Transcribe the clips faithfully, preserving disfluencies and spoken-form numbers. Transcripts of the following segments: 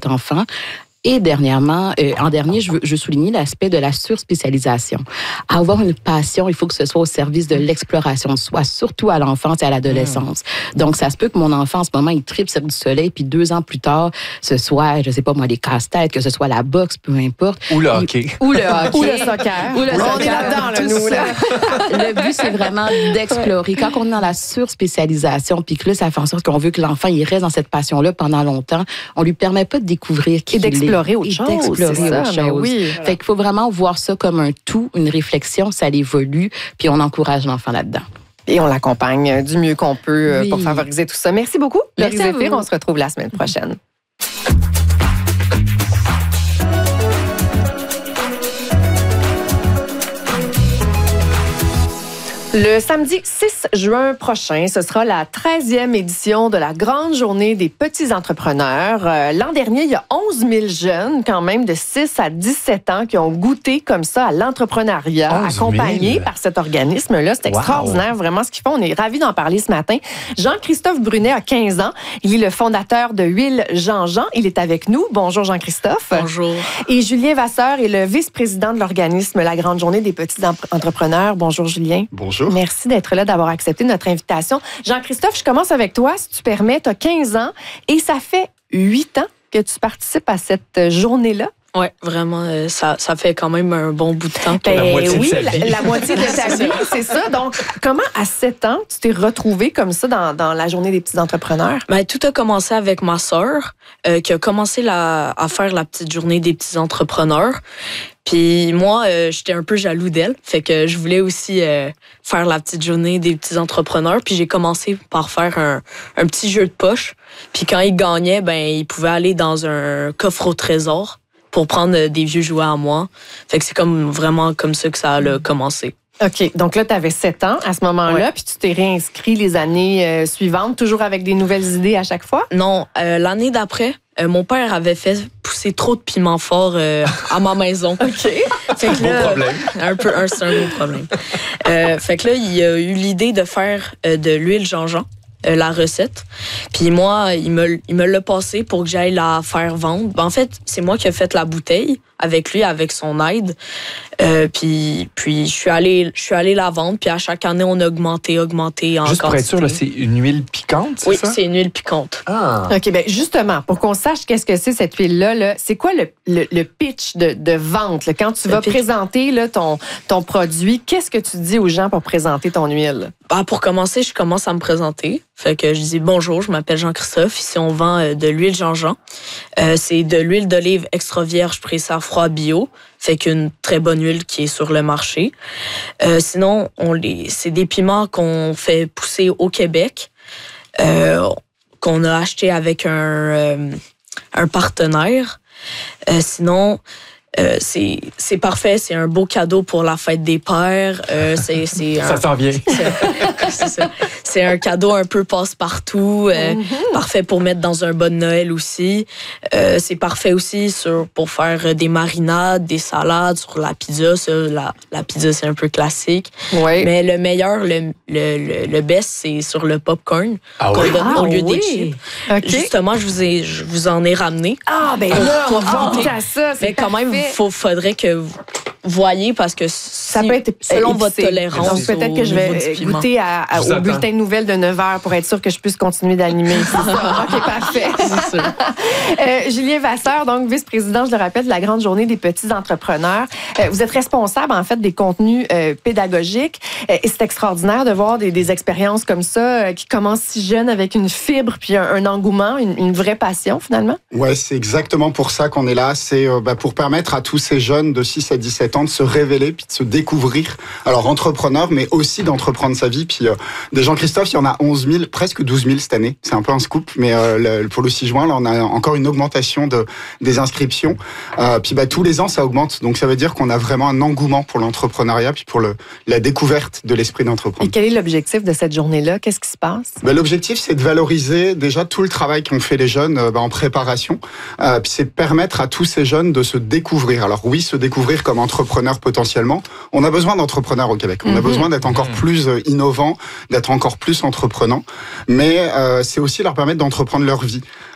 enfants. Et dernièrement, euh, en dernier, je veux, je veux souligner l'aspect de la surspécialisation. Avoir une passion, il faut que ce soit au service de l'exploration de soi, surtout à l'enfance et à l'adolescence. Mmh. Donc, ça se peut que mon enfant, en ce moment, il tripe sur du soleil, puis deux ans plus tard, ce soit, je sais pas moi, les casse-têtes, que ce soit la boxe, peu importe. Ou le hockey. Il, ou le hockey. Ou le soccer. Ou le On soccer. est là-dedans, là, nous, là. Le but, c'est vraiment d'explorer. Quand on est dans la surspécialisation, puis que là, ça fait en sorte qu'on veut que l'enfant, il reste dans cette passion-là pendant longtemps, on lui permet pas de découvrir qui il est. Explorer autre et chose. D'explorer ça, autre chose. Oui. Fait qu'il faut vraiment voir ça comme un tout, une réflexion, ça évolue, puis on encourage l'enfant là-dedans. Et on l'accompagne du mieux qu'on peut oui. pour favoriser tout ça. Merci beaucoup, Laurie Zéphir. On se retrouve la semaine prochaine. Le samedi six juin prochain, ce sera la treizième édition de la grande journée des petits entrepreneurs. Euh, l'an dernier, il y a onze mille jeunes, quand même, de six à dix-sept ans, qui ont goûté comme ça à l'entrepreneuriat, accompagnés par cet organisme-là. C'est extraordinaire, wow. Vraiment, ce qu'ils font. On est ravis d'en parler ce matin. Jean-Christophe Brunet a quinze ans. Il est le fondateur de Huile Jean-Jean. Il est avec nous. Bonjour, Jean-Christophe. Bonjour. Et Julien Vasseur est le vice-président de l'organisme La Grande Journée des petits entrepreneurs. Bonjour, Julien. Bonjour. Merci d'être là, d'avoir accepté notre invitation. Jean-Christophe, je commence avec toi, si tu permets. Tu as quinze ans et ça fait huit ans que tu participes à cette journée-là. Oui, vraiment, euh, ça, ça fait quand même un bon bout de temps. Ben, la moitié oui, de sa vie. La, la moitié de ta vie, c'est ça. Donc, comment à sept ans, tu t'es retrouvé comme ça dans, dans la journée des petits entrepreneurs? Ben, tout a commencé avec ma sœur, euh, qui a commencé la, à faire la petite journée des petits entrepreneurs. Puis moi, euh, j'étais un peu jaloux d'elle. Fait que je voulais aussi euh, faire la petite journée des petits entrepreneurs. Puis j'ai commencé par faire un, un petit jeu de poche. Puis quand ils gagnaient, ben ils pouvaient aller dans un coffre au trésor pour prendre des vieux jouets à moi. Fait que c'est comme vraiment comme ça que ça a commencé. OK. Donc là, tu avais sept ans à ce moment-là, ouais. Puis tu t'es réinscrit les années euh, suivantes, toujours avec des nouvelles idées à chaque fois? Non. Euh, l'année d'après, euh, mon père avait fait pousser trop de piment fort euh, à ma maison. OK. Fait que là, bon problème. Un peu, un, c'est un gros problème. Euh, fait que là, il a eu l'idée de faire euh, de l'huile Jean-Jean. Euh, la recette. Puis moi, il me, il me l'a passé pour que j'aille la faire vendre. Ben, en fait, c'est moi qui ai fait la bouteille avec lui, avec son aide. Euh, puis, puis je suis allée, je suis allée la vendre. Puis à chaque année, on a augmenté, augmenté en Juste pour être sûr, là, c'est une huile piquante, c'est oui, ça? Oui, c'est une huile piquante. Ah. OK, bien justement, pour qu'on sache qu'est-ce que c'est cette huile-là, là, c'est quoi le, le, le pitch de, de vente? Là? Quand tu le vas pitch. présenter là, ton, ton produit, qu'est-ce que tu dis aux gens pour présenter ton huile? Ben, pour commencer, je commence à me présenter. Fait que je dis bonjour, je m'appelle Jean-Christophe. Ici, on vend euh, de l'huile Jean-Jean. Euh, c'est de l'huile d'olive extra vierge pressée à froid bio. Fait qu'une très bonne huile qui est sur le marché. Euh, sinon, on les, c'est des piments qu'on fait pousser au Québec, euh, qu'on a acheté avec un, euh, un partenaire. Euh, sinon, Euh, c'est, c'est parfait, c'est un beau cadeau pour la fête des pères. Euh, c'est, c'est ça un, s'en vient. C'est, c'est, ça. C'est un cadeau un peu passe-partout, euh, mm-hmm. parfait pour mettre dans un bon Noël aussi. Euh, c'est parfait aussi sur, pour faire des marinades, des salades sur la pizza. Ça, la, la pizza, c'est un peu classique. Oui. Mais le meilleur, le, le, le, le best, c'est sur le popcorn ah qu'on oui? donne ah au lieu oui. des chips. Okay. Justement, je vous, ai, je vous en ai ramené. Ah, ben là, on va goûter à ça. Mais quand même, il faudrait que vous voyez parce que si, ça peut être selon épicé. Votre tolérance. Donc peut-être que je vais goûter à, à, au bulletin de nouvelles de neuf heures pour être sûr que je puisse continuer d'animer. C'est ça. OK, parfait. C'est sûr. Euh, Julien Vasseur, donc vice-président, je le rappelle, de la grande journée des petits entrepreneurs. Euh, vous êtes responsable, en fait, des contenus euh, pédagogiques. Euh, et c'est extraordinaire de voir des, des expériences comme ça euh, qui commencent si jeunes avec une fibre puis un, un engouement, une, une vraie passion, finalement. Ouais, c'est exactement pour ça qu'on est là. C'est euh, bah, pour permettre à tous ces jeunes de six à dix-sept ans de se révéler puis de se découvrir. Alors, entrepreneur, mais aussi d'entreprendre sa vie. Puis, euh, des Jean-Christophe, il y en a onze mille, presque douze mille cette année. C'est un peu un scoop, mais euh, le, pour le six juin, là, on a encore une augmentation de, des inscriptions. Euh, puis, bah, tous les ans, ça augmente. Donc, ça veut dire qu'on a vraiment un engouement pour l'entrepreneuriat puis pour le, la découverte de l'esprit d'entreprendre. Et quel est l'objectif de cette journée-là? Qu'est-ce qui se passe? Bah, l'objectif, c'est de valoriser déjà tout le travail qu'ont fait les jeunes euh, bah, en préparation. Euh, puis, c'est de permettre à tous ces jeunes de se découvrir. Alors, oui, se découvrir comme entrepreneur potentiellement. On a besoin d'entrepreneurs au Québec. On a mm-hmm. besoin d'être encore plus innovants, d'être encore plus entreprenants. Mais euh, c'est aussi leur permettre d'entreprendre leur vie.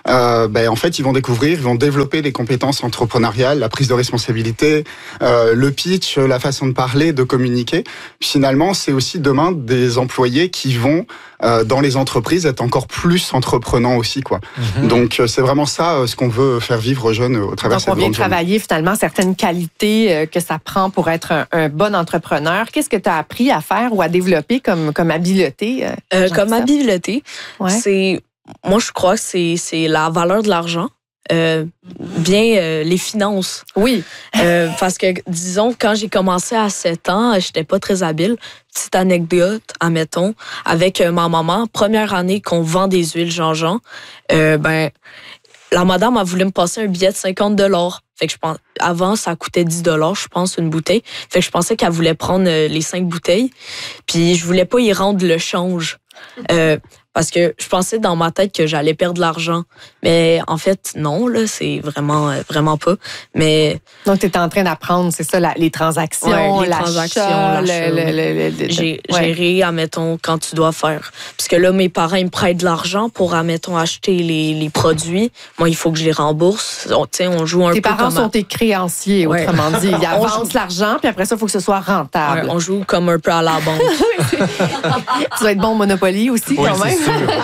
euh, ben, en fait, ils vont découvrir, ils vont développer des compétences entrepreneuriales, la prise de responsabilité, euh, le pitch, la façon de parler, de communiquer. Puis finalement, c'est aussi demain des employés qui vont euh, dans les entreprises être encore plus entreprenants aussi, quoi. Mm-hmm. Donc c'est vraiment ça euh, ce qu'on veut faire vivre aux jeunes au travers de cette Donc on vient grande journée. travailler finalement certaines qualités euh, que ça prend pour être un, un bon entrepreneur. Qu'est-ce que tu as appris à faire ou à développer comme comme habileté? Euh, euh, comme habileté, ouais. c'est moi je crois que c'est c'est la valeur de l'argent. Euh, bien euh, les finances. Oui. Euh, parce que, disons, quand j'ai commencé à sept ans, j'étais pas très habile. Petite anecdote, admettons, avec euh, ma maman, première année qu'on vend des huiles Jean-Jean, euh, ben, la madame a voulu me passer un billet de cinquante dollars. Fait que je pense, avant, ça coûtait dix dollars, je pense, une bouteille. Fait que je pensais qu'elle voulait prendre euh, les cinq bouteilles. Puis je voulais pas y rendre le change. Euh, Parce que je pensais dans ma tête que j'allais perdre de l'argent. Mais en fait, non, là, c'est vraiment, vraiment pas. Mais. Donc, tu étais en train d'apprendre, c'est ça, la, les transactions, ouais, les l'achat, transactions, le, le, le, le, le, J'ai, ouais. Gérer, admettons, quand tu dois faire. Parce que là, mes parents, ils me prêtent de l'argent pour, admettons, acheter les, les produits. Moi, il faut que je les rembourse. On, on joue un tes peu parents comme sont tes créanciers, ouais. autrement dit. Ils avancent l'argent, puis après ça, il faut que ce soit rentable. Ouais, on joue comme un peu à la banque. Tu dois être bon au Monopoly aussi, ouais, quand même.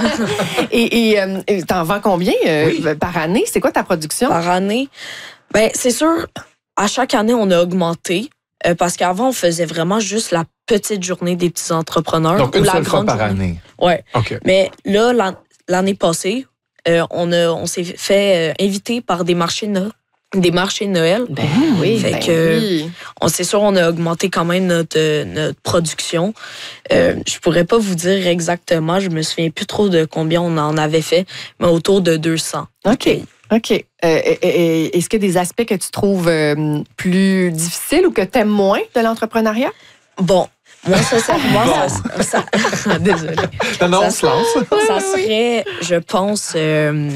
Et et euh, t'en vends combien euh, oui. par année? C'est quoi ta production? Par année? Ben c'est sûr, à chaque année, on a augmenté. Euh, parce qu'avant, on faisait vraiment juste la petite journée des petits entrepreneurs. Donc, ou une la seule fois grande par journée. année? Oui. Okay. Mais là, l'an, l'année passée, euh, on, a, on s'est fait euh, inviter par des marchés de Noël. Des marchés de Noël. Ben oui, fait ben que, oui. On, c'est sûr, on a augmenté quand même notre, notre production. Euh, je pourrais pas vous dire exactement, je me souviens plus trop de combien on en avait fait, mais autour de deux cents. OK. OK. Euh, est-ce qu'il y a des aspects que tu trouves euh, plus difficiles ou que tu aimes moins de l'entrepreneuriat? Bon, moi, sincèrement, bon. ça, ça... Désolée. Non, non, ça, on se lance. Ça serait, je pense... Euh,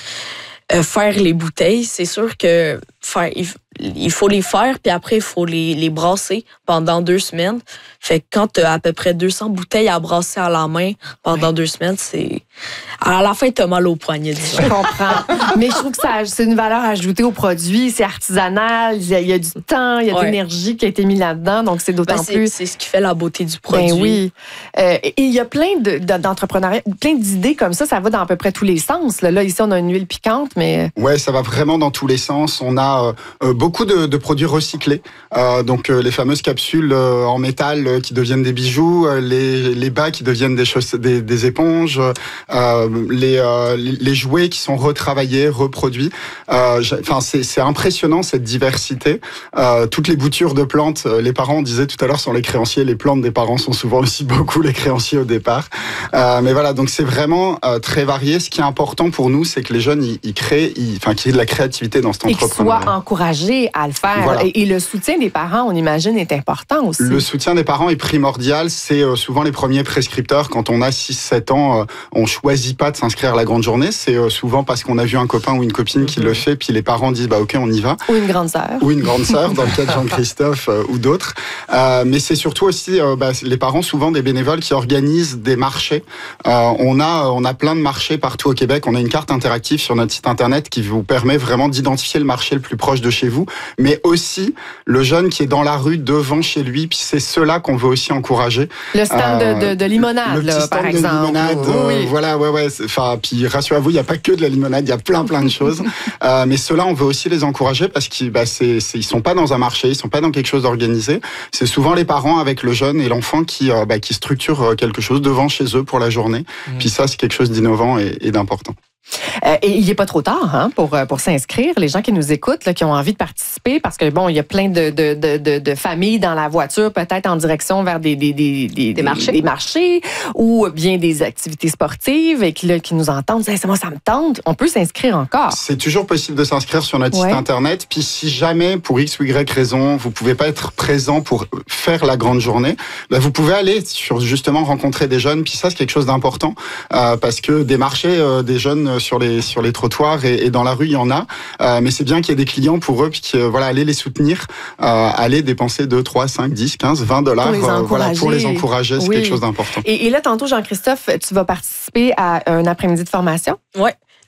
Euh, faire les bouteilles, c'est sûr que faire, il, il faut les faire, puis après, il faut les, les brasser pendant deux semaines. Fait que quand tu as à peu près deux cents bouteilles à brasser à la main pendant ouais. deux semaines, c'est... À la fin, tu as mal au poignet, disons. Je comprends. Mais je trouve que ça, c'est une valeur ajoutée au produit. C'est artisanal, il y a, il y a du temps, il y a de ouais. l'énergie qui a été mise là-dedans, donc c'est d'autant ben, c'est, plus... C'est ce qui fait la beauté du produit. Ben oui. Euh, et il y a plein de, de, d'entrepreneuriat, plein d'idées comme ça, ça va dans à peu près tous les sens. Là, là ici, on a une huile piquante, mais... Ouais, ça va vraiment dans tous les sens. On a euh, beaucoup de, de produits recyclés. Euh, donc, euh, les fameuses capsules euh, en métal euh, qui deviennent des bijoux, euh, les, les bas qui deviennent des, chauss- des, des éponges, euh, les, euh, les jouets qui sont retravaillés, reproduits. Enfin, euh, c'est, c'est impressionnant cette diversité. Euh, toutes les boutures de plantes, euh, les parents, on disait tout à l'heure, sont les créanciers. Les plantes des parents sont souvent aussi beaucoup les créanciers au départ. Euh, mais voilà, donc c'est vraiment euh, très varié. Ce qui est important pour nous, c'est que les jeunes, ils, ils créent, ils, enfin, qu'il y ait de la créativité dans cet entrepreneuriat. Et qu'ils soient encouragés à le faire. Voilà. Et, et le soutien des parents, on imagine, est important aussi. Le soutien des parents est primordial. C'est euh, souvent les premiers prescripteurs. Quand on a six sept ans, euh, on choisit pas de s'inscrire à la grande journée. C'est euh, souvent parce qu'on a vu un copain ou une copine qui mm-hmm. le fait, puis les parents disent bah ok, on y va. Ou une grande sœur. Ou une grande sœur, dans le cas de Jean-Christophe euh, ou d'autres. Euh, mais c'est surtout aussi euh, bah, les parents, souvent des bénévoles qui organisent des marchés. Euh, on a on a plein de marchés partout au Québec. On a une carte interactive sur notre site internet qui vous permet vraiment d'identifier le marché le plus proche de chez vous, mais aussi le jeune qui est dans la rue devant chez lui. Puis c'est ceux-là qu'on veut aussi encourager. Le stand euh, de, de, de limonade, le petit là, stand par de exemple. Limonade, oui, oui. Euh, voilà, ouais, ouais. Enfin, puis rassurez-vous, il n'y a pas que de la limonade, il y a plein, plein de choses. euh, mais ceux-là, on veut aussi les encourager parce qu'ils, bah, c'est, c'est, ils sont pas dans un marché, ils sont pas dans quelque chose d'organisé. C'est souvent les parents avec le jeune et l'enfant qui, euh, bah, qui structurent quelque chose devant chez eux pour la journée. Mmh. Puis ça, c'est quelque chose d'innovant et, et d'important. Euh, et il n'est pas trop tard hein, pour, pour s'inscrire. Les gens qui nous écoutent, là, qui ont envie de participer, parce que bon, il y a plein de, de, de, de, de familles dans la voiture, peut-être en direction vers des, des, des, des, des, marchés. des marchés ou bien des activités sportives et qui, là, qui nous entendent, hey, c'est moi, ça me tente. On peut s'inscrire encore. C'est toujours possible de s'inscrire sur notre ouais. site internet. Puis si jamais, pour X ou Y raison, vous pouvez pas être présent pour faire la grande journée, bah, vous pouvez aller sur justement rencontrer des jeunes. Puis ça, c'est quelque chose d'important euh, parce que des marchés, euh, des jeunes sur les sur les trottoirs et, et dans la rue, il y en a. Euh, mais c'est bien qu'il y ait des clients pour eux, puis que, voilà, aller les soutenir, euh, aller dépenser deux, trois, cinq, dix, quinze, vingt dollars euh, voilà, pour les encourager. C'est oui. quelque chose d'important. Et, et là, tantôt, Jean-Christophe, tu vas participer à un après-midi de formation? Oui.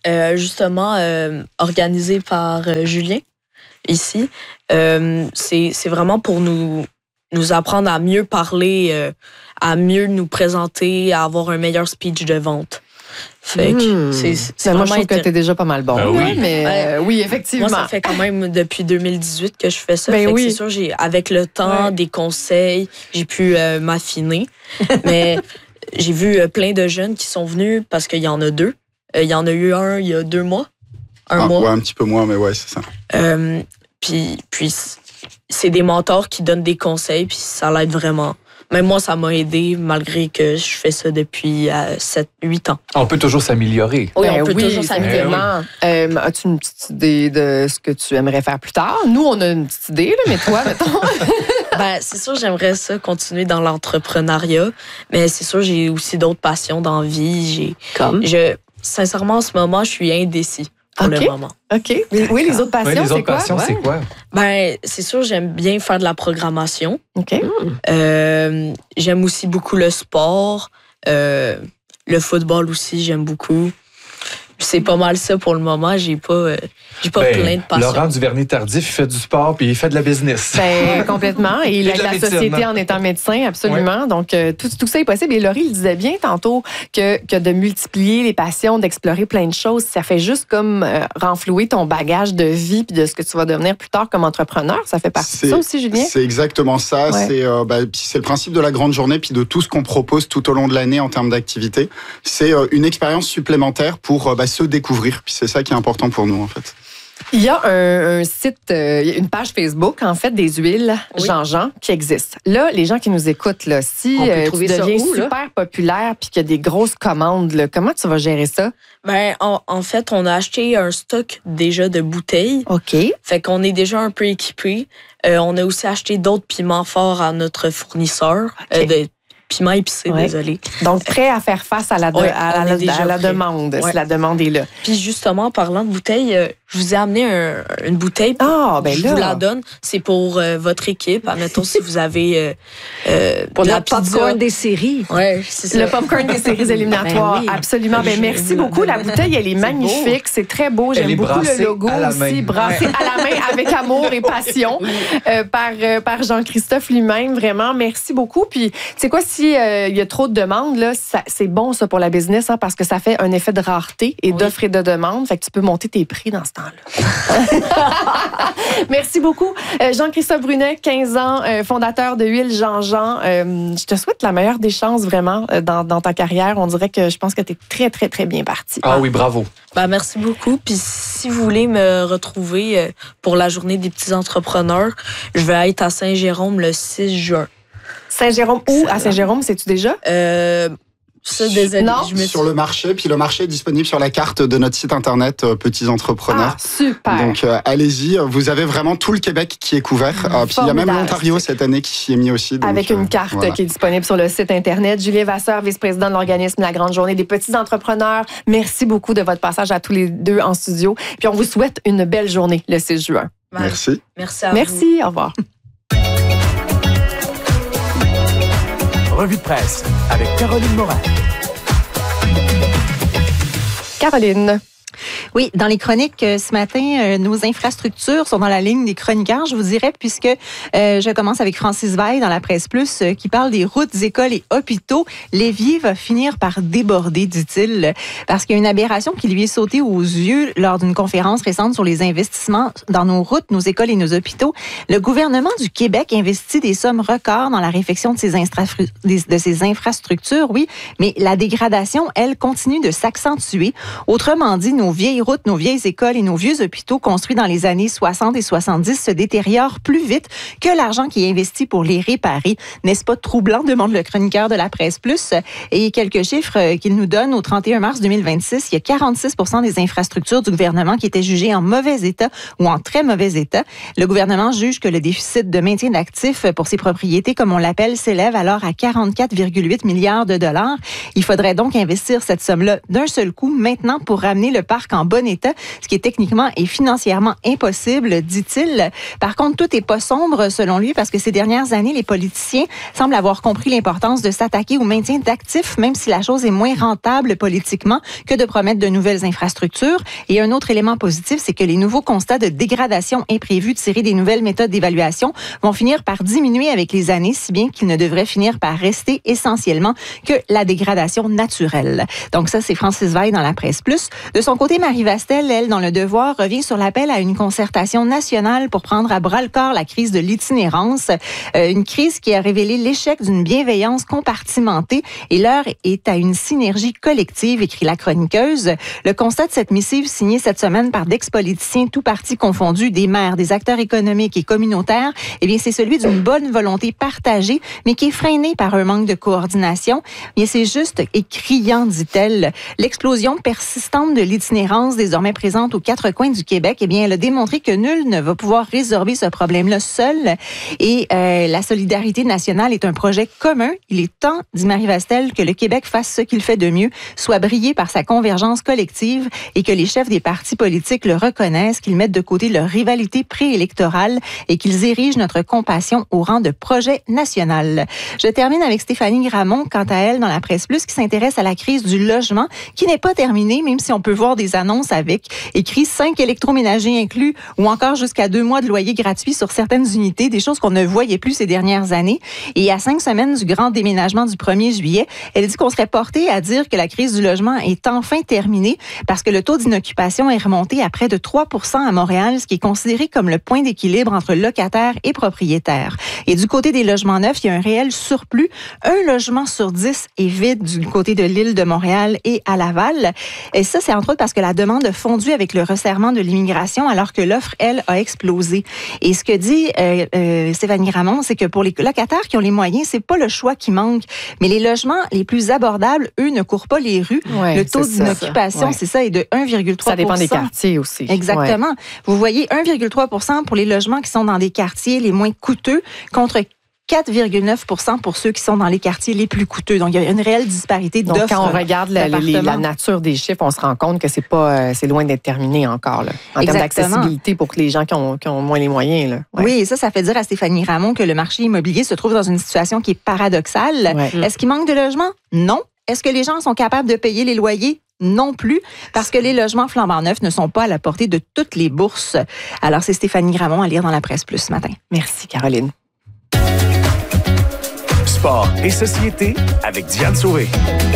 Euh, justement, euh, organisé par euh, Julien, ici. Euh, c'est, c'est vraiment pour nous, nous apprendre à mieux parler, euh, à mieux nous présenter, à avoir un meilleur speech de vente. Fait que mmh. c'est, c'est ben moi, je trouve intér- que t'es déjà pas mal bon. Ben là, oui. Mais euh, oui, effectivement. Moi, ça fait quand même depuis deux mille dix-huit que je fais ça. Ben fait oui. que c'est sûr, j'ai, avec le temps, Ouais. des conseils, j'ai pu euh, m'affiner. Mais j'ai vu euh, plein de jeunes qui sont venus parce qu'il y en a deux. Euh, il y en a eu un il y a deux mois. Un Ah, mois. ouais, un petit peu moins, mais ouais, c'est ça. Euh, puis, puis c'est des mentors qui donnent des conseils, puis ça l'aide vraiment. Même moi, ça m'a aidé, malgré que je fais ça depuis euh, sept huit ans. On peut toujours s'améliorer. Oui, Ben on peut oui, toujours s'améliorer. certainement. Euh, as-tu une petite idée de ce que tu aimerais faire plus tard? Nous, on a une petite idée, là, mais toi, mettons. Ben, c'est sûr, j'aimerais ça continuer dans l'entrepreneuriat, mais c'est sûr, j'ai aussi d'autres passions dans la vie. J'ai, Comme? je, sincèrement, en ce moment, je suis indécis pour OK. le moment. OK. Oui, les autres passions, Ouais, les c'est autres quoi? passions, c'est Ouais. quoi? Ben, c'est sûr, j'aime bien faire de la programmation. OK. Euh, j'aime aussi beaucoup le sport. Euh, le football aussi, j'aime beaucoup. C'est pas mal ça pour le moment. J'ai pas, euh, j'ai pas Ben, plein de passions. Laurent Duvernay-Tardif, il fait du sport puis il fait de la business. Ben, complètement. Et il Et a de de la la médecine, société hein? en étant médecin, absolument. Donc, euh, tout, tout ça est possible. Et Laurie, il disait bien tantôt que, que de multiplier les passions, d'explorer plein de choses, ça fait juste comme euh, renflouer ton bagage de vie puis de ce que tu vas devenir plus tard comme entrepreneur. Ça fait partie de ça aussi, Julien? C'est exactement ça. Ouais. C'est euh, bah, puis c'est le principe de la grande journée, puis de tout ce qu'on propose tout au long de l'année en termes d'activité. C'est euh, une expérience supplémentaire pour euh, bah, se découvrir. Puis c'est ça qui est important pour nous, en fait. Il y a un, un site, euh, une page Facebook, en fait, des huiles Oui. Jean-Jean qui existe. Là, les gens qui nous écoutent, là, si On peut euh, tu trouver ça deviens où, là? super populaire puis qu'il y a des grosses commandes, là, comment tu vas gérer ça? Ben, en, en fait, on a acheté un stock déjà de bouteilles. OK. Fait qu'on est déjà un peu équipé. Euh, on a aussi acheté d'autres piments forts à notre fournisseur. OK. Euh, de piments épicés, Ouais. désolé. Donc, prêt à faire face à la, de- Ouais, à on la, est déjà à la prêt. demande, Ouais. si la demande est là. Puis justement, en parlant de bouteilles, euh, je vous ai amené un- une bouteille. Ah, ben je là. vous la donne. C'est pour euh, votre équipe. Admettons, si vous avez euh, euh, Pour de la la pizza. popcorn des séries. Ouais, c'est ça. Le popcorn des séries éliminatoires, Ben oui. absolument. Ben, merci beaucoup. La bouteille, elle est magnifique. C'est très beau. Elle J'aime est beaucoup le brassée logo à la aussi. main. Brassé à la main avec amour et passion euh, par, euh, par Jean-Christophe lui-même. Vraiment, merci beaucoup. Puis, tu sais quoi, si euh, il y a trop de demandes, là, ça- c'est bon ça pour la business hein, parce que ça fait un effet de rareté et Oui. d'offre et de demande. Fait que tu peux monter tes prix dans ce temps-là. Merci beaucoup. Euh, Jean-Christophe Brunet, quinze ans, euh, fondateur de Huile Jean-Jean. Euh, je te souhaite la meilleure des chances vraiment euh, dans, dans ta carrière. On dirait que je pense que tu es très, très, très bien parti. Ah oui, bravo. Ben, merci beaucoup. Puis si vous voulez me retrouver euh, pour la journée des petits entrepreneurs, je vais être à Saint-Jérôme le six juin. Saint-Jérôme, où à Saint-Jérôme, sais-tu déjà? Euh, ça, désolé. Non. je me suis... Sur le marché, puis le marché est disponible sur la carte de notre site internet euh, Petits Entrepreneurs. Ah, super. Donc euh, allez-y, vous avez vraiment tout le Québec qui est couvert. Euh, puis il y a même Formidable. l'Ontario cette année qui s'y est mis aussi. donc, Avec une euh, carte voilà. qui est disponible sur le site Internet. Julien Vasseur, vice-président de l'organisme La Grande Journée des Petits Entrepreneurs. Merci beaucoup de votre passage à tous les deux en studio. Puis on vous souhaite une belle journée le six juin. Ben, Merci. Merci à vous. Merci, au revoir. Revue de presse avec Caroline Morin. Caroline. Oui, dans les chroniques euh, ce matin, euh, nos infrastructures sont dans la ligne des chroniqueurs, je vous dirais, puisque euh, je commence avec Francis Veil dans la Presse Plus euh, qui parle des routes, écoles et hôpitaux. L'évier va finir par déborder, dit-il, parce qu'il y a une aberration qui lui est sautée aux yeux lors d'une conférence récente sur les investissements dans nos routes, nos écoles et nos hôpitaux. Le gouvernement du Québec investit des sommes records dans la réfection de ces, infra- de ces infrastructures, oui, mais la dégradation, elle, continue de s'accentuer. Autrement dit, nos vieilles routes, nos vieilles écoles et nos vieux hôpitaux construits dans les années soixante et soixante-dix se détériorent plus vite que l'argent qui est investi pour les réparer. N'est-ce pas troublant, demande le chroniqueur de la Presse Plus. Et quelques chiffres qu'il nous donne au trente et un mars deux mille vingt-six, il y a quarante-six pour cent des infrastructures du gouvernement qui étaient jugées en mauvais état ou en très mauvais état. Le gouvernement juge que le déficit de maintien d'actifs pour ses propriétés, comme on l'appelle, s'élève alors à quarante-quatre virgule huit milliards de dollars. Il faudrait donc investir cette somme-là d'un seul coup maintenant pour ramener le parc parc en bon état, ce qui est techniquement et financièrement impossible, dit-il. Par contre, tout n'est pas sombre selon lui parce que ces dernières années, les politiciens semblent avoir compris l'importance de s'attaquer au maintien d'actifs, même si la chose est moins rentable politiquement que de promettre de nouvelles infrastructures. Et un autre élément positif, c'est que les nouveaux constats de dégradation imprévus tirés des nouvelles méthodes d'évaluation vont finir par diminuer avec les années, si bien qu'ils ne devraient finir par rester essentiellement que la dégradation naturelle. Donc ça, c'est Francis Veil dans la Presse Plus. De son côté, Marie Vastel, elle, dans Le Devoir, revient sur l'appel à une concertation nationale pour prendre à bras-le-corps la crise de l'itinérance. Euh, une crise qui a révélé l'échec d'une bienveillance compartimentée et l'heure est à une synergie collective, écrit la chroniqueuse. Le constat de cette missive signée cette semaine par d'ex-politiciens, tous partis confondus, des maires, des acteurs économiques et communautaires, eh bien, c'est celui d'une bonne volonté partagée, mais qui est freinée par un manque de coordination. Bien, c'est juste et criant, dit-elle. L'explosion persistante de l'itinérance désormais présente aux quatre coins du Québec, eh bien, elle a démontré que nul ne va pouvoir résorber ce problème-là seul. Et euh, la solidarité nationale est un projet commun. Il est temps, dit Marie Vastel, que le Québec fasse ce qu'il fait de mieux, soit brillé par sa convergence collective et que les chefs des partis politiques le reconnaissent, qu'ils mettent de côté leur rivalité préélectorale et qu'ils érigent notre compassion au rang de projet national. Je termine avec Stéphanie Gramont, quant à elle, dans la Presse Plus, qui s'intéresse à la crise du logement, qui n'est pas terminée, même si on peut voir des annonces avec écrit cinq électroménagers inclus ou encore jusqu'à deux mois de loyer gratuit sur certaines unités, des choses qu'on ne voyait plus ces dernières années. Et à cinq semaines du grand déménagement du premier juillet, elle dit qu'on serait porté à dire que la crise du logement est enfin terminée parce que le taux d'inoccupation est remonté à près de trois pour cent à Montréal, ce qui est considéré comme le point d'équilibre entre locataires et propriétaires. Et du côté des logements neufs, il y a un réel surplus. Un logement sur dix est vide du côté de l'île de Montréal et à Laval. Et ça, c'est entre autres parce que la demande a fondu avec le resserrement de l'immigration alors que l'offre, elle, a explosé. Et ce que dit euh, euh, Stéphanie Gramont, c'est que pour les locataires qui ont les moyens, c'est pas le choix qui manque, mais les logements les plus abordables, eux, ne courent pas les rues. Ouais, le taux d'inoccupation, ouais. c'est ça, est de un virgule trois pour cent. Ça dépend des quartiers aussi. Exactement. Ouais. Vous voyez, un virgule trois pour cent pour les logements qui sont dans des quartiers les moins coûteux contre quatre virgule neuf pour cent pour ceux qui sont dans les quartiers les plus coûteux. Donc, il y a une réelle disparité d'offres. Donc, quand on regarde la, les, la nature des chiffres, on se rend compte que c'est pas, c'est loin d'être terminé encore, là, en termes d'accessibilité pour les gens qui ont, qui ont moins les moyens. Là. Ouais. Oui, et ça, ça fait dire à Stéphanie Gramont que le marché immobilier se trouve dans une situation qui est paradoxale. Ouais. Est-ce qu'il manque de logements? Non. Est-ce que les gens sont capables de payer les loyers? Non plus, parce que les logements flambant neufs ne sont pas à la portée de toutes les bourses. Alors, c'est Stéphanie Gramont à lire dans la Presse Plus ce matin. Merci, Caroline. Sport et société avec Diane Sauvé.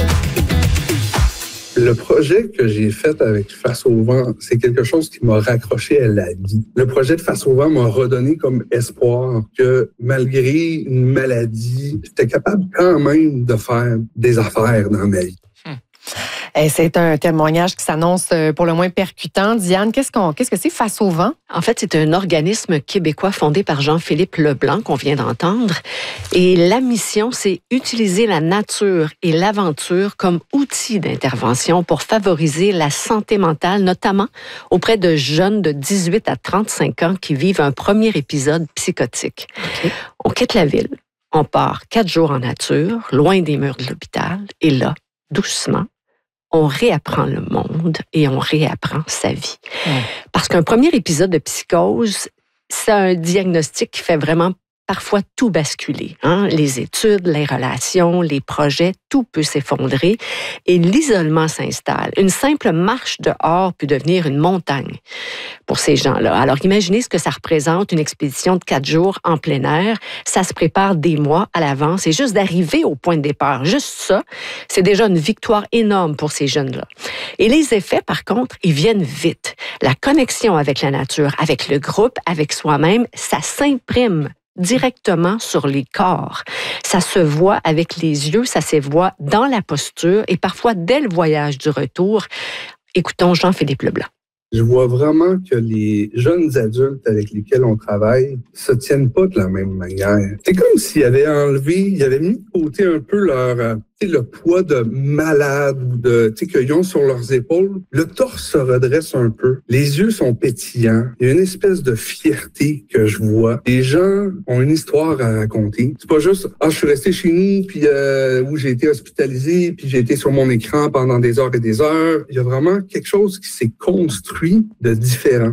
Le projet que j'ai fait avec Face au vent, c'est quelque chose qui m'a raccroché à la vie. Le projet de Face au vent m'a redonné comme espoir que malgré une maladie, j'étais capable quand même de faire des affaires dans ma vie. C'est un témoignage qui s'annonce pour le moins percutant. Diane, qu'est-ce, qu'on, qu'est-ce que c'est Face au vent? En fait, c'est un organisme québécois fondé par Jean-Philippe Leblanc qu'on vient d'entendre. Et la mission, c'est utiliser la nature et l'aventure comme outil d'intervention pour favoriser la santé mentale, notamment auprès de jeunes de dix-huit à trente-cinq ans qui vivent un premier épisode psychotique. Okay. On quitte la ville, on part quatre jours en nature, loin des murs de l'hôpital, et là, doucement, on réapprend le monde et on réapprend sa vie. Mmh. Parce qu'un premier épisode de psychose, c'est un diagnostic qui fait vraiment parfois tout basculer. Hein? Les études, les relations, les projets, tout peut s'effondrer et l'isolement s'installe. Une simple marche dehors peut devenir une montagne pour ces gens-là. Alors imaginez ce que ça représente, une expédition de quatre jours en plein air. Ça se prépare des mois à l'avance. Et juste d'arriver au point de départ, juste ça, c'est déjà une victoire énorme pour ces jeunes-là. Et les effets, par contre, ils viennent vite. La connexion avec la nature, avec le groupe, avec soi-même, ça s'imprime directement sur les corps. Ça se voit avec les yeux, ça se voit dans la posture et parfois dès le voyage du retour. Écoutons Jean-Philippe Leblanc. Je vois vraiment que les jeunes adultes avec lesquels on travaille se tiennent pas de la même manière. C'est comme s'ils avaient enlevé, ils avaient mis de côté un peu leur, euh, tu sais, le poids de malade ou de, tu sais, qu'ils ont sur leurs épaules. Le torse se redresse un peu. Les yeux sont pétillants. Il y a une espèce de fierté que je vois. Les gens ont une histoire à raconter. C'est pas juste, ah, je suis resté chez nous, puis euh, où j'ai été hospitalisé, puis j'ai été sur mon écran pendant des heures et des heures. Il y a vraiment quelque chose qui s'est construit de différent.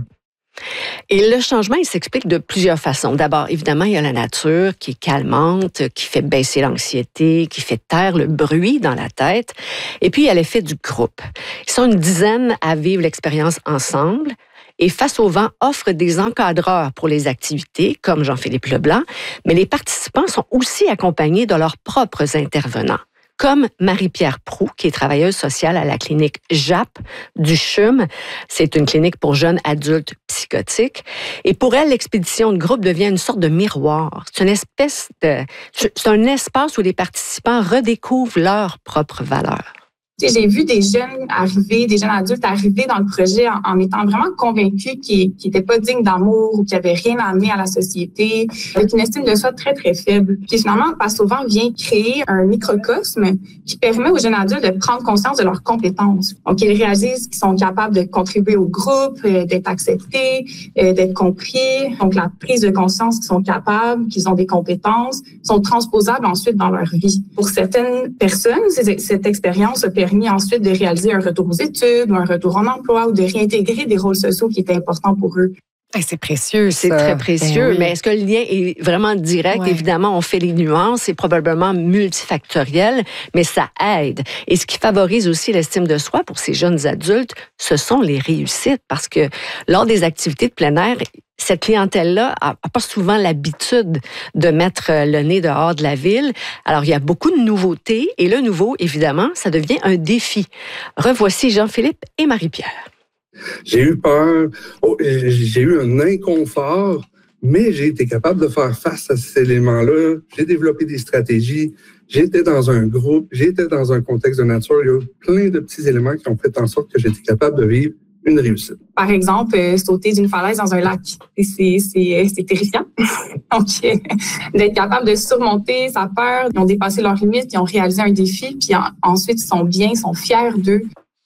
Et le changement, il s'explique de plusieurs façons. D'abord, évidemment, il y a la nature qui est calmante, qui fait baisser l'anxiété, qui fait taire le bruit dans la tête. Et puis, il y a l'effet du groupe. Ils sont une dizaine à vivre l'expérience ensemble. Et Face au vent offre des encadreurs pour les activités, comme Jean-Philippe Leblanc, mais les participants sont aussi accompagnés de leurs propres intervenants, comme Marie-Pierre Proulx, qui est travailleuse sociale à la clinique J A P du C H U M. C'est une clinique pour jeunes adultes psychotiques. Et pour elle, l'expédition de groupe devient une sorte de miroir. C'est une espèce de, c'est un espace où les participants redécouvrent leurs propres valeurs. J'ai vu des jeunes arriver, des jeunes adultes arriver dans le projet en, en étant vraiment convaincus qu'ils n'étaient pas dignes d'amour ou qu'ils n'avaient rien à amener à la société, avec une estime de soi très, très faible. Puis finalement, Face au vent vient créer un microcosme qui permet aux jeunes adultes de prendre conscience de leurs compétences. Donc, ils réalisent qu'ils sont capables de contribuer au groupe, d'être acceptés, d'être compris. Donc, la prise de conscience qu'ils sont capables, qu'ils ont des compétences, sont transposables ensuite dans leur vie. Pour certaines personnes, cette expérience a permis ensuite de réaliser un retour aux études ou un retour en emploi ou de réintégrer des rôles sociaux qui étaient importants pour eux. Hey, c'est précieux, ça. C'est très précieux, ben oui. mais est-ce que le lien est vraiment direct? Ouais. Évidemment, on fait les nuances, c'est probablement multifactoriel, mais ça aide. Et ce qui favorise aussi l'estime de soi pour ces jeunes adultes, ce sont les réussites, parce que lors des activités de plein air, cette clientèle-là n'a pas souvent l'habitude de mettre le nez dehors de la ville. Alors, il y a beaucoup de nouveautés, et le nouveau, évidemment, ça devient un défi. Revoici Jean-Philippe et Marie-Pierre. J'ai eu peur, oh, j'ai eu un inconfort, mais j'ai été capable de faire face à ces éléments-là. J'ai développé des stratégies. J'étais dans un groupe, j'étais dans un contexte de nature. Il y a eu plein de petits éléments qui ont fait en sorte que j'étais capable de vivre une réussite. Par exemple, euh, sauter d'une falaise dans un lac. Et c'est, c'est, c'est terrifiant. Donc, euh, d'être capable de surmonter sa peur. Ils ont dépassé leurs limites, ils ont réalisé un défi, puis en, ensuite, ils sont bien, ils sont fiers d'eux.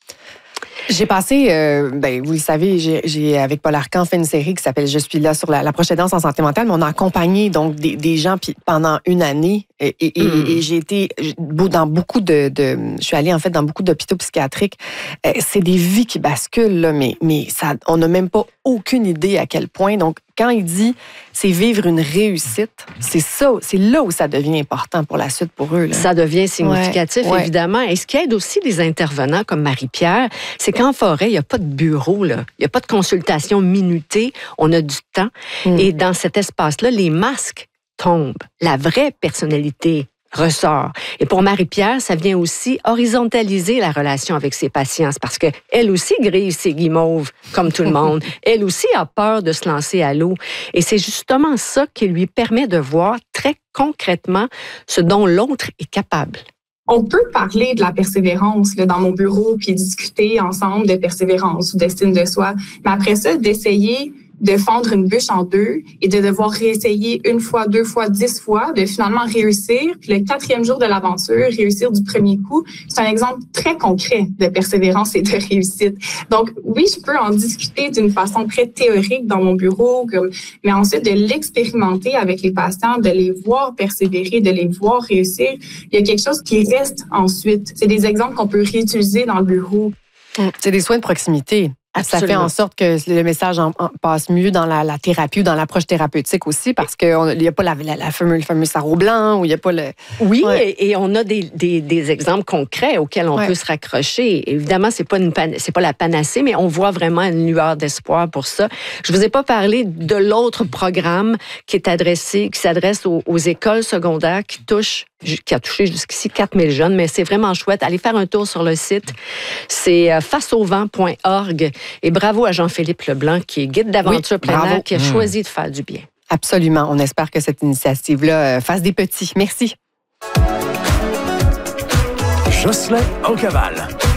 J'ai passé, euh, ben, vous le savez, j'ai, j'ai avec Paul Arcand fait une série qui s'appelle « Je suis là » sur la, la prochaine danse en santé mentale, mais on a accompagné donc des, des gens puis pendant une année et, et, mm. et, et j'ai été dans beaucoup de, de, je suis allée en fait dans beaucoup d'hôpitaux psychiatriques. C'est des vies qui basculent là, mais mais ça, on n'a même pas aucune idée à quel point. Donc quand il dit c'est vivre une réussite, c'est ça, c'est là où ça devient important pour la suite pour eux. Là. Ça devient significatif, ouais, évidemment. Ouais. Et ce qui aide aussi les intervenants comme Marie-Pierre, c'est qu'en forêt, il n'y a pas de bureau, là. Il n'y a pas de consultation minutée. On a du temps. Mm. Et dans cet espace-là, les masques tombent. La vraie personnalité ressort. Et pour Marie-Pierre, ça vient aussi horizontaliser la relation avec ses patients, parce qu'elle aussi grise ses guimauves, comme tout le monde. Elle aussi a peur de se lancer à l'eau. Et c'est justement ça qui lui permet de voir très concrètement ce dont l'autre est capable. On peut parler de la persévérance là, dans mon bureau, puis discuter ensemble de persévérance ou d'estime de soi. Mais après ça, d'essayer de fendre une bûche en deux et de devoir réessayer une fois, deux fois, dix fois, de finalement réussir. Puis le quatrième jour de l'aventure, réussir du premier coup, c'est un exemple très concret de persévérance et de réussite. Donc, oui, je peux en discuter d'une façon très théorique dans mon bureau, mais ensuite de l'expérimenter avec les patients, de les voir persévérer, de les voir réussir. Il y a quelque chose qui reste ensuite. C'est des exemples qu'on peut réutiliser dans le bureau. C'est des soins de proximité. Absolument. Ça fait en sorte que le message en, en passe mieux dans la, la thérapie ou dans l'approche thérapeutique aussi, parce qu'il n'y a pas la, la, la fameuse, le fameux sarrau blanc, ou il n'y a pas le... Oui, ouais. et, et on a des, des, des exemples concrets auxquels on ouais. peut se raccrocher. Évidemment, ce n'est pas, pas la panacée, mais on voit vraiment une lueur d'espoir pour ça. Je ne vous ai pas parlé de l'autre programme qui est adressé, qui s'adresse aux, aux écoles secondaires, qui touche qui a touché jusqu'ici quatre mille jeunes, mais c'est vraiment chouette. Allez faire un tour sur le site. C'est face au vent point org. Et bravo à Jean-Philippe Leblanc, qui est guide d'aventure oui, plein air, qui a mmh. choisi de faire du bien. Absolument. On espère que cette initiative-là fasse des petits. Merci. Jocelyn Aucaval.